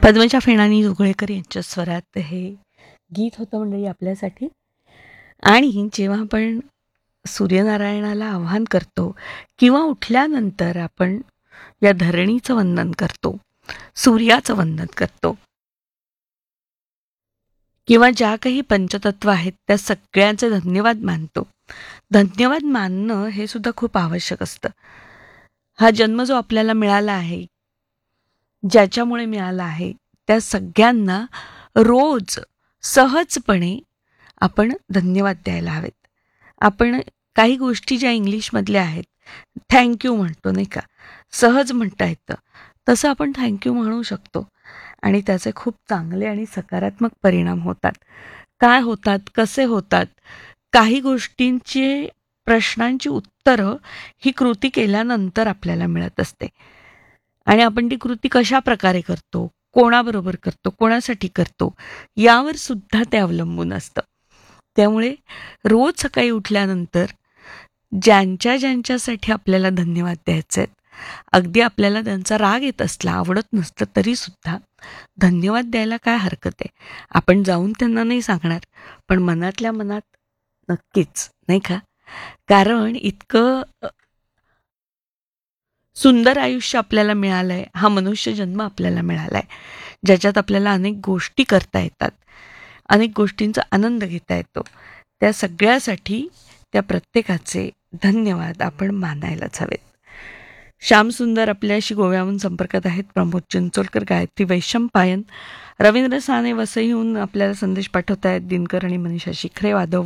पद्मजा फेणानी जोगळेकर यांच्या स्वरात हे गीत होतं मंडळी आपल्यासाठी. आणि जेव्हा आपण सूर्यनारायणाला आवाहन करतो किंवा उठल्यानंतर आपण या धरणीचं वंदन करतो, सूर्याचं वंदन करतो, किंवा ज्या काही पंचतत्व आहेत त्या सगळ्यांचे धन्यवाद मानतो. धन्यवाद मानणं हे सुद्धा खूप आवश्यक असतं. हा जन्म जो आपल्याला मिळाला आहे, ज्याच्यामुळे मिळाला आहे, त्या सगळ्यांना रोज सहजपणे आपण धन्यवाद द्यायला हवेत. आपण काही गोष्टी ज्या इंग्लिशमधल्या आहेत, थँक्यू म्हणतो नाही का, सहज म्हणता येतं, तसं आपण थँक्यू म्हणू शकतो आणि त्याचे खूप चांगले आणि सकारात्मक परिणाम होतात. काय होतात, कसे होतात, काही गोष्टींची प्रश्नांची उत्तरं ही कृती केल्यानंतर आपल्याला मिळत असते. आणि आपण ती कृती कशा प्रकारे करतो, कोणाबरोबर करतो, कोणासाठी करतो, यावर सुद्धा ते अवलंबून असतं. त्यामुळे रोज सकाळी उठल्यानंतर ज्यांच्यासाठी आपल्याला धन्यवाद द्यायचे आहेत, अगदी आपल्याला त्यांचा राग येत असला, आवडत नसतं तरीसुद्धा धन्यवाद द्यायला काय हरकत आहे. आपण जाऊन त्यांना नाही सांगणार, पण मनातल्या मनात नक्कीच, नाही का? कारण इतकं सुंदर आयुष्य आपल्याला मिळालं आहे, हा मनुष्य जन्म आपल्याला मिळाला आहे, ज्याच्यात आपल्याला अनेक गोष्टी करता येतात, अनेक गोष्टींचा आनंद घेता येतो. त्या सगळ्यासाठी त्या प्रत्येकाचे धन्यवाद आपण मानायलाच हवेत. श्यामसुंदर आपल्याशी गोव्याहून संपर्कात आहेत. प्रमोद चिंचोलकर, गायत्री वैशंपायन, रवींद्र साने वसईहून आपल्याला संदेश पाठवत आहेत. दिनकर आणि मनीषा शिखरे, वादव